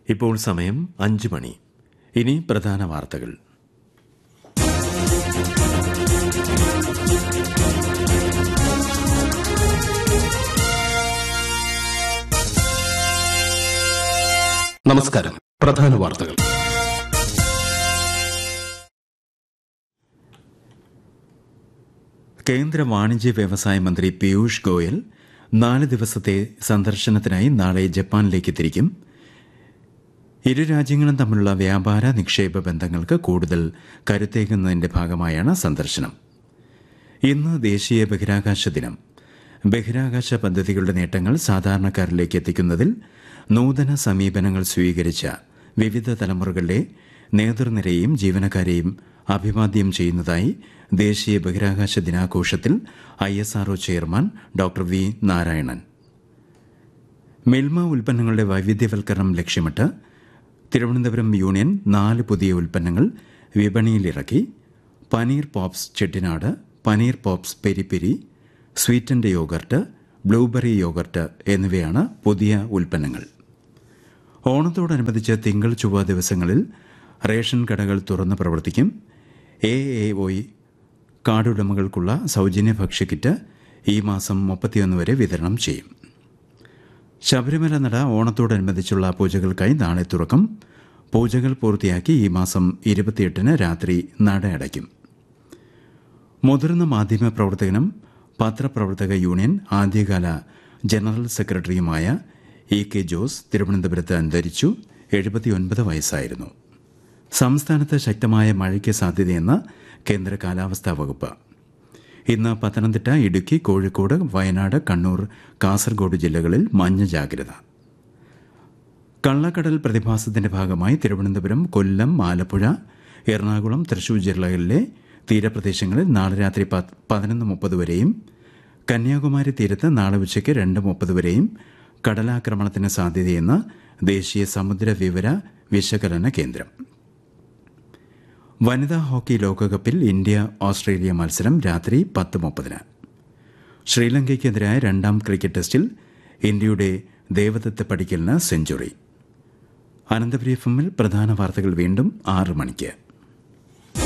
ഇപ്പോൾ സമയം 5 മണി. ഇനി പ്രധാന വാർത്തകൾ. നമസ്കാരം. പ്രധാന വാർത്തകൾ. കേന്ദ്ര വാണിജ്യ വ്യവസായ മന്ത്രി പീയൂഷ് ഗോയൽ 4 ദിവസത്തെ സന്ദർശനത്തിനായി നാളെ ജപ്പാനിലേക്ക് തിരിക്കും. ഇരു രാജ്യങ്ങളും തമ്മിലുള്ള വ്യാപാര നിക്ഷേപ ബന്ധങ്ങൾക്ക് കൂടുതൽ കരുത്തേകുന്നതിന്റെ ഭാഗമായാണ് സന്ദർശനം. ഇന്ന് ദേശീയ ബഹിരാകാശ ദിനം. ബഹിരാകാശ പദ്ധതികളുടെ നേട്ടങ്ങൾ സാധാരണക്കാരിലേക്ക് എത്തിക്കുന്നതിൽ നൂതന സമീപനങ്ങൾ സ്വീകരിച്ച വിവിധ തലമുറകളിലെ നേതൃനിരയെയും ജീവനക്കാരെയും അഭിവാദ്യം ചെയ്യുന്നതായി ദേശീയ ബഹിരാകാശ ദിനാഘോഷത്തിൽ ISRO chairman doctor V Narayanan. Milma ഉൽപ്പന്നങ്ങളുടെ വൈവിധ്യവൽക്കരണം ലക്ഷ്യമിട്ട് തിരുവനന്തപുരം യൂണിയൻ 4 പുതിയ ഉൽപ്പന്നങ്ങൾ വിപണിയിലിറക്കി. Paneer pops Chettinad, paneer pops peri peri, sweetened yoghurt, blueberry yoghurt എന്നിവയാണ് പുതിയ ഉൽപ്പന്നങ്ങൾ. ഓണത്തോടനുബന്ധിച്ച് തിങ്കൾ ചൊവ്വ ദിവസങ്ങളിൽ റേഷൻ കടകൾ തുറന്ന് പ്രവർത്തിക്കും. AAOI കാർഡുടമകൾക്കുള്ള സൗജന്യ ഭക്ഷ്യക്കിറ്റ് ഈ മാസം 31 വരെ വിതരണം ചെയ്യും. ശബരിമല നട ഓണത്തോടനുബന്ധിച്ചുള്ള പൂജകൾക്കായി നാളെ തുറക്കും. പൂജകൾ പൂർത്തിയാക്കി ഈ മാസം 28 രാത്രി നട അടയ്ക്കും. മുതിർന്ന മാധ്യമ പ്രവർത്തകനും പത്രപ്രവർത്തക യൂണിയൻ ആദ്യകാല ജനറൽ സെക്രട്ടറിയുമായ EK ജോസ് തിരുവനന്തപുരത്ത് അന്തരിച്ചു. 79 വയസ്സായിരുന്നു. സംസ്ഥാനത്ത് ശക്തമായ മഴയ്ക്ക് സാധ്യതയെന്ന് കേന്ദ്ര കാലാവസ്ഥാ വകുപ്പ്. ഇന്ന് പത്തനംതിട്ട, ഇടുക്കി, കോഴിക്കോട്, വയനാട്, കണ്ണൂർ, കാസർഗോഡ് ജില്ലകളിൽ മഞ്ഞ ജാഗ്രത. കള്ളക്കടൽ പ്രതിഭാസത്തിന്റെ ഭാഗമായി തിരുവനന്തപുരം, കൊല്ലം, ആലപ്പുഴ, എറണാകുളം, തൃശൂർ ജില്ലകളിലെ തീരപ്രദേശങ്ങളിൽ നാളെ രാത്രി 11:30 വരെയും കന്യാകുമാരി തീരത്ത് നാളെ ഉച്ചയ്ക്ക് 2:30 വരെയും കടലാക്രമണത്തിന് സാധ്യതയെന്ന് ദേശീയ സമുദ്ര വിവര വിശകലന കേന്ദ്രം. വനിതാ ഹോക്കി ലോകകപ്പിൽ ഇന്ത്യ ഓസ്ട്രേലിയ മത്സരം രാത്രി 10:30. ശ്രീലങ്കയ്ക്കെതിരായ 2ാം ക്രിക്കറ്റ് ടെസ്റ്റിൽ ഇന്ത്യയുടെ ദേവദത്ത് പടിക്കലിന് സെഞ്ചുറി. അനന്തപുരി FM പ്രധാന വാർത്തകൾ വീണ്ടും 6 മണിക്ക്.